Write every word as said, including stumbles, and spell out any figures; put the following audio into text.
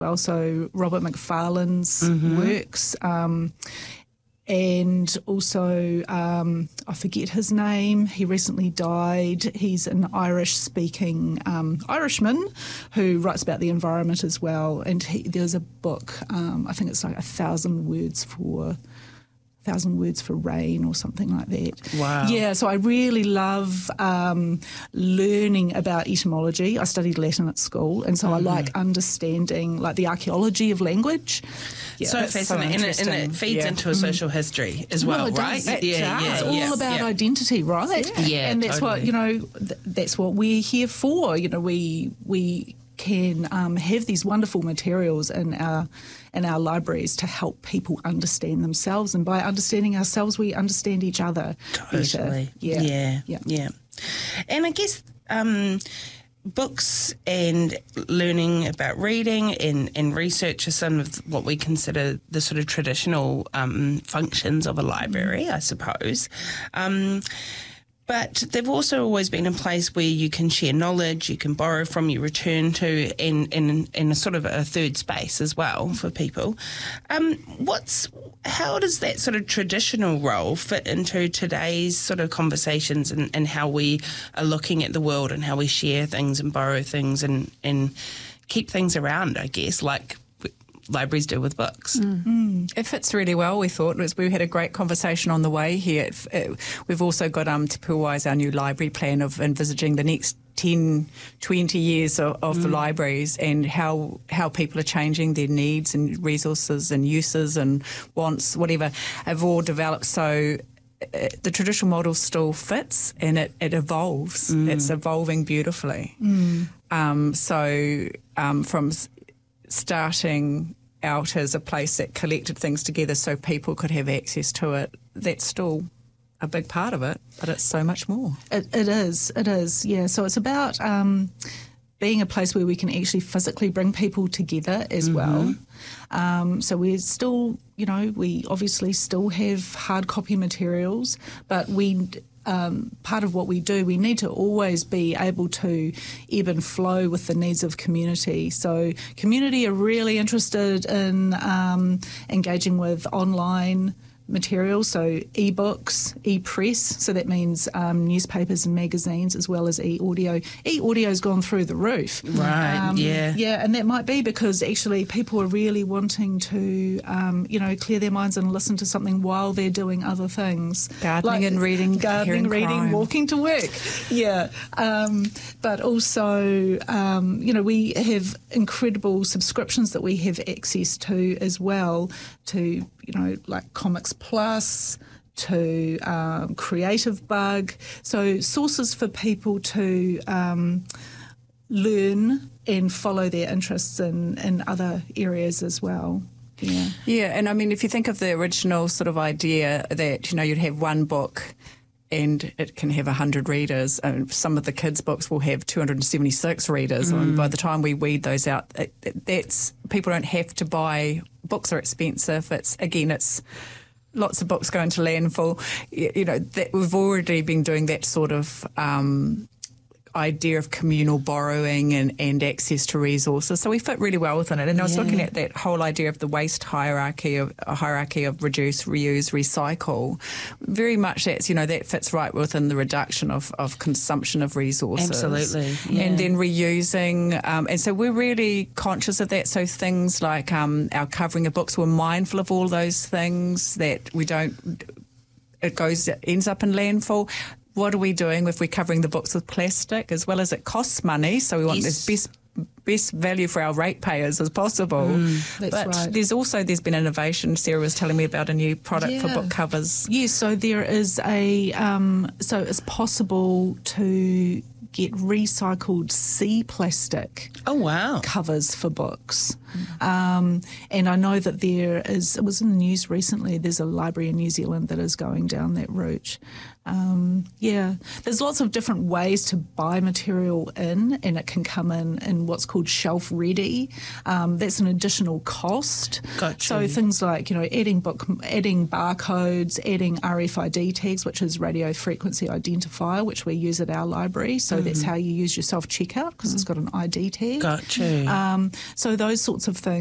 also Robert McFarlane's Mm-hmm. works. Um, and also, um, I forget his name, he recently died. He's an Irish-speaking um, Irishman who writes about the environment as well. And he, there's a book, um, I think it's like a thousand words for... thousand words for rain or something like that. Wow. Yeah, so I really love um, learning about etymology. I studied Latin at school, and so Mm-hmm. I like understanding like the archaeology of language. Yeah, So that's fascinating, and, it, and it feeds Yeah. into a social history as well, Well, it right? does. It yeah, does. yeah, It's all yeah, about yeah. identity, right? Yeah. Yeah, and that's totally. what you know. Th- that's what we're here for. You know, we we can um, have these wonderful materials in our in our libraries to help people understand themselves, and by understanding ourselves, we understand each other better. Totally. Yeah, yeah, yeah. yeah. And I guess um, books and learning about reading and, and research are some of what we consider the sort of traditional um, functions of a library, I suppose. Um, But they've also always been a place where you can share knowledge, you can borrow from, you return to, and in, in a sort of a third space as well for people. Um, what's how does that sort of traditional role fit into today's sort of conversations and, and how we are looking at the world and how we share things and borrow things and, and keep things around, I guess, like libraries do with books? Mm. Mm. It fits really well, we thought. We had a great conversation on the way here. It, it, we've also got um, Te Puawai's our new library plan of envisaging the next ten, twenty years of, of mm. the libraries and how how people are changing their needs and resources and uses and wants, whatever, have all developed. So uh, the traditional model still fits and it, it evolves. Mm. It's evolving beautifully. Mm. Um, so um, from starting out as a place that collected things together so people could have access to it, that's still a big part of it, but it's so much more. It, it is, it is, yeah. So it's about um, being a place where we can actually physically bring people together as mm-hmm. well. Um, so we're still, you know, we obviously still have hard copy materials, but we... Um, part of what we do, we need to always be able to ebb and flow with the needs of community. So community are really interested in um, engaging with online materials, so e-books, e-press, so that means um, newspapers and magazines as well as e-audio. E-audio's gone through the roof. Right, um, yeah. Yeah, and that might be because actually people are really wanting to, um, you know, clear their minds and listen to something while they're doing other things. Gardening like and reading, Gardening, reading, crime. walking to work. Yeah. Um, but also, um, you know, we have incredible subscriptions that we have access to as well, to, you know, like Comics Plus, to um, Creative Bug. So sources for people to um, learn and follow their interests in, in other areas as well. Yeah. Yeah, and I mean, if you think of the original sort of idea that, you know, you'd have one book and it can have one hundred readers. And some of the kids' books will have two hundred seventy-six readers. Mm. And by the time we weed those out, it, it, that's people don't have to buy. Books are expensive. It's again, it's lots of books going to landfill. You, you know, that we've already been doing that sort of um, idea of communal borrowing and, and access to resources. So we fit really well within it. And I was yeah. looking at that whole idea of the waste hierarchy of a hierarchy of reduce, reuse, recycle. Very much that's, you know, that fits right within the reduction of, of consumption of resources. Absolutely. Yeah. And then reusing. Um, and so we're really conscious of that. So things like um, our covering of books, we're mindful of all those things that we don't, it goes, it ends up in landfill. What are we doing if we're covering the books with plastic, as well as it costs money? So we want yes. this best best value for our ratepayers as possible. Mm, that's but right. there's also there's been innovation. Sarah was telling me about a new product yeah. for book covers. Yes, so there is a um, so it's possible to get recycled sea plastic. Oh wow! Covers for books, mm. um, and I know that there is. It was in the news recently. There's a library in New Zealand that is going down that route. Um, yeah, there's lots of different ways to buy material in, and it can come in in what's called shelf ready. Um, that's an additional cost. Gotcha. So things like, you know, adding book, adding barcodes, adding R F I D tags, which is radio frequency identifier, which we use at our library. So mm-hmm. that's how you use your self checkout because mm-hmm. it's got an I D tag. Gotcha. Um, so those sorts sorts of things.